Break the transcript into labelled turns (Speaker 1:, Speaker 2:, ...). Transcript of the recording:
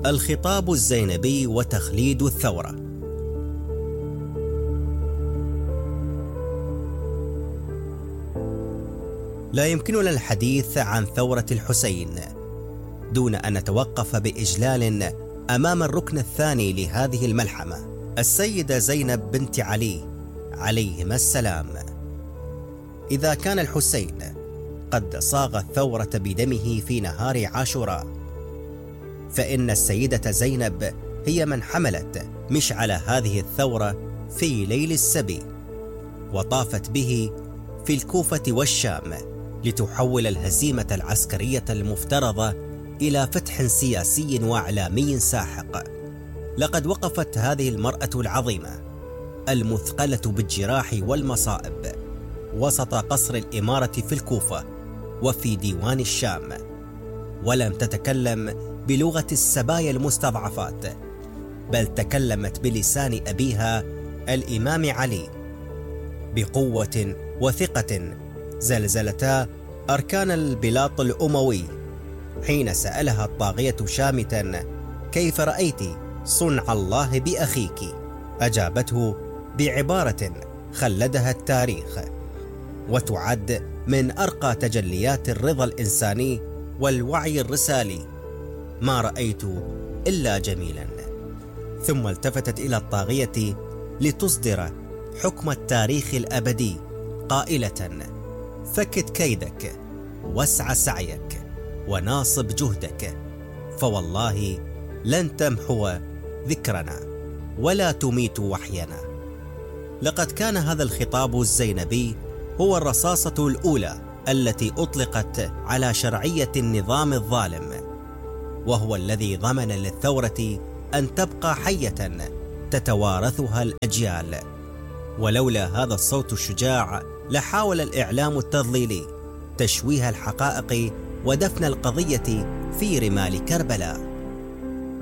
Speaker 1: الخطاب الزينبي وتخليد الثورة. لا يمكننا الحديث عن ثورة الحسين دون أن نتوقف بإجلال أمام الركن الثاني لهذه الملحمة، السيدة زينب بنت علي عليهما السلام. إذا كان الحسين قد صاغ الثورة بدمه في نهار عاشوراء، فإن السيدة زينب هي من حملت مشعل هذه الثورة في ليل السبي، وطافت به في الكوفة والشام لتحول الهزيمة العسكرية المفترضة إلى فتح سياسي وإعلامي ساحق. لقد وقفت هذه المرأة العظيمة المثقلة بالجراح والمصائب وسط قصر الإمارة في الكوفة وفي ديوان الشام، ولم تتكلم بلغة السبايا المستضعفات، بل تكلمت بلسان أبيها الإمام علي بقوة وثقة زلزلتا أركان البلاط الأموي حين سألها الطاغية شامتا: كيف رأيت صنع الله بأخيك؟ أجابته بعبارة خلدها التاريخ وتعد من أرقى تجليات الرضا الإنساني والوعي الرسالي: ما رأيت إلا جميلا. ثم التفتت إلى الطاغية لتصدر حكم التاريخ الأبدي قائلة: فكت كيدك واسع سعيك وناصب جهدك، فوالله لن تمحو ذكرنا ولا تميت وحينا. لقد كان هذا الخطاب الزينبي هو الرصاصة الأولى التي أطلقت على شرعية النظام الظالم، وهو الذي ضمن للثورة أن تبقى حية تتوارثها الأجيال. ولولا هذا الصوت الشجاع لحاول الإعلام التضليلي تشويه الحقائق ودفن القضية في رمال كربلاء.